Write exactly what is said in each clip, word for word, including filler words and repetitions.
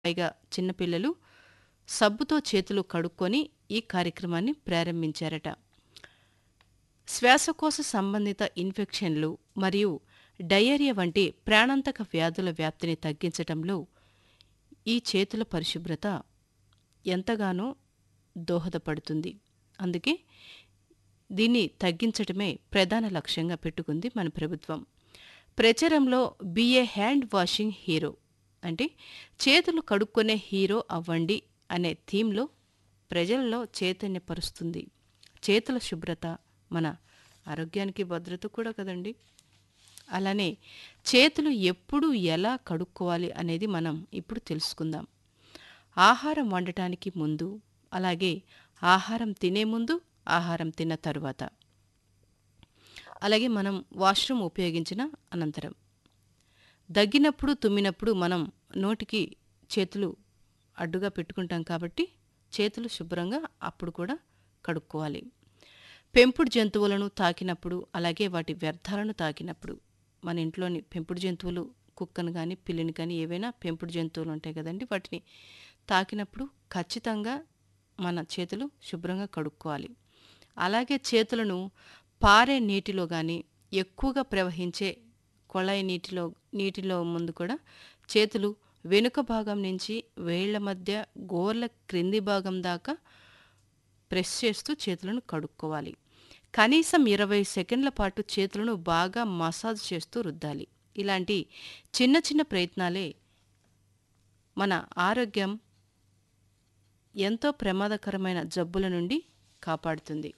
పైగా చిన్నపిల్లలు సబ్బుతో చేతులు కడుక్కొని ఈ కార్యక్రమాన్ని ప్రారంభించారట. శ్వాసకోశ సంబంధిత ఇన్ఫెక్షన్లు మరియు డయేరియా వంటి ప్రాణాంతక వ్యాధుల వ్యాప్తిని తగ్గించటంలో ఈ చేతుల పరిశుభ్రత ఎంతగానో దోహదపడుతుంది. అందుకే దీన్ని తగ్గించటమే ప్రధాన లక్ష్యంగా పెట్టుకుంది మన ప్రభుత్వం. ప్రచారంలో be A hand washing hero అంటే చేతులు కడుక్కొనే హీరో అవ్వండి అనే థీమ్లో ప్రజలలో చైతన్యపరుస్తుంది. చేతుల శుభ్రత మన ఆరోగ్యానికి భద్రత కూడా కదండి. అలానే చేతులు ఎప్పుడు ఎలా కడుక్కోవాలి అనేది మనం ఇప్పుడు తెలుసుకుందాం. ఆహారం వండటానికి ముందు, అలాగే ఆహారం తినే ముందు, ఆహారం తిన్న తరువాత, అలాగే మనం వాష్రూమ్ ఉపయోగించిన అనంతరం, దగ్గినప్పుడు తుమ్మినప్పుడు మనం నోటికి చేతులు అడ్డుగా పెట్టుకుంటాం కాబట్టి చేతులు శుభ్రంగా అప్పుడు కూడా కడుక్కోవాలి. పెంపుడు జంతువులను తాకినప్పుడు, అలాగే వాటి వ్యర్థాలను తాకినప్పుడు, మన ఇంట్లోని పెంపుడు జంతువులు కుక్కను కానీ పిల్లిని కానీ ఏవైనా పెంపుడు జంతువులు ఉంటాయి కదండి, వాటిని తాకినప్పుడు ఖచ్చితంగా మన చేతులు శుభ్రంగా కడుక్కోవాలి. అలాగే చేతులను పారే నీటిలో కానీ ఎక్కువగా ప్రవహించే కొళాయి నీటిలో నీటిలో ముందు కూడా చేతులు వెనుక భాగం నుంచి వేళ్ల మధ్య గోర్ల క్రింది భాగం దాకా ప్రెస్ చేస్తూ చేతులను కడుక్కోవాలి. కనీసం ఇరవై సెకండ్ల పాటు చేతులను బాగా మసాజ్ చేస్తూ రుద్దాలి. ఇలాంటి చిన్న చిన్న ప్రయత్నాలే మన ఆరోగ్యం ఎంతో ప్రమాదకరమైన జబ్బుల నుండి కాపాడుతుంది.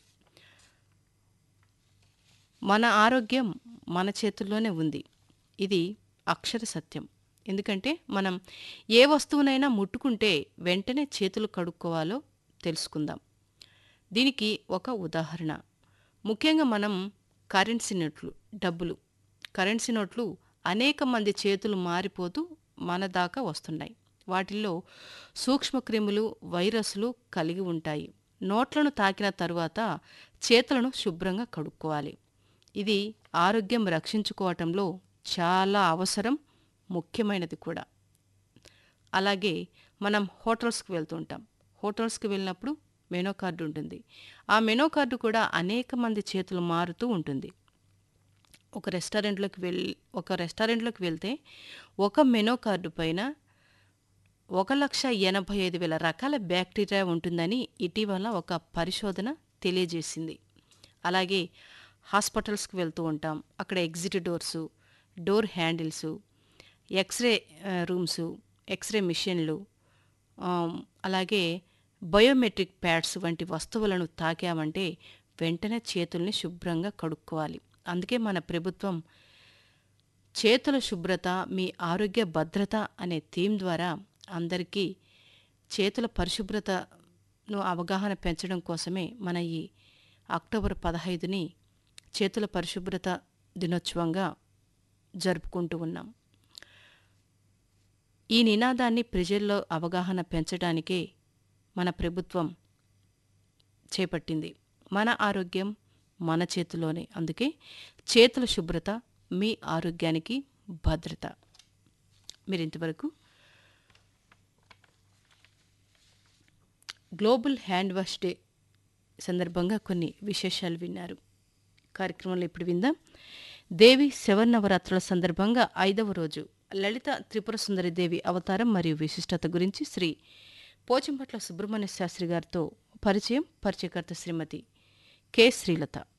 మన ఆరోగ్యం మన చేతుల్లోనే ఉంది. ఇది అక్షర సత్యం. ఎందుకంటే మనం ఏ వస్తువునైనా ముట్టుకుంటే వెంటనే చేతులు కడుక్కోవాలో తెలుసుకుందాం. దీనికి ఒక ఉదాహరణ, ముఖ్యంగా మనం కరెన్సీ నోట్లు, డబ్బులు కరెన్సీ నోట్లు అనేక మంది చేతులు మారిపోతూ మన దాకా వస్తున్నాయి. వాటిల్లో సూక్ష్మక్రిములు, వైరస్లు కలిగి ఉంటాయి. నోట్లను తాకిన తరువాత చేతులను శుభ్రంగా కడుక్కోవాలి. ఇది ఆరోగ్యం రక్షించుకోవటంలో చాలా అవసరం, ముఖ్యమైనది కూడా. అలాగే మనం హోటల్స్కి వెళ్తూ ఉంటాం. హోటల్స్కి వెళ్ళినప్పుడు మెనూ కార్డు ఉంటుంది. ఆ మెనూ కార్డు కూడా అనేక మంది చేతులు మారుతూ ఉంటుంది. ఒక రెస్టారెంట్లోకి వెళ్ళి ఒక రెస్టారెంట్లోకి వెళ్తే ఒక మెనూ కార్డు పైన ఒక లక్ష ఎనభై ఐదు వేల రకాల బ్యాక్టీరియా ఉంటుందని ఇటీవల ఒక పరిశోధన తెలియజేసింది. అలాగే హాస్పిటల్స్కి వెళ్తూ ఉంటాం. అక్కడ exit doors, door హ్యాండిల్సు, x ray rooms, x ray మిషన్లు, అలాగే బయోమెట్రిక్ ప్యాడ్స్ వంటి వస్తువులను తాకామంటే వెంటనే చేతుల్ని శుభ్రంగా కడుక్కోవాలి. అందుకే మన ప్రభుత్వం చేతుల శుభ్రత మీ ఆరోగ్య భద్రత అనే థీమ్ ద్వారా అందరికీ చేతుల పరిశుభ్రతను అవగాహన పెంచడం కోసమే మన ఈ అక్టోబర్ పదహైదుని చేతుల పరిశుభ్రత దినోత్సవంగా జరుపుకుంటూ ఉన్నాం. ఈ నినాదాన్ని ప్రజల్లో అవగాహన పెంచడానికే మన ప్రభుత్వం చేపట్టింది. మన ఆరోగ్యం మన చేతిలోనే. అందుకే చేతుల శుభ్రత మీ ఆరోగ్యానికి భద్రత. మీరు ఇంతవరకు గ్లోబల్ హ్యాండ్ వాష్ డే సందర్భంగా కొన్ని విశేషాలు విన్నారు. కార్యక్రమంలో ఇప్పుడు విందాం. దేవి శవన్నవరాత్రుల సందర్భంగా ఐదవ రోజు లలిత త్రిపుర సుందరి దేవి అవతారం మరియు విశిష్టత గురించి శ్రీ పోచంపట్ల సుబ్రహ్మణ్య శాస్త్రి గారితో పరిచయం. పరిచయకర్త శ్రీమతి కె శ్రీలత.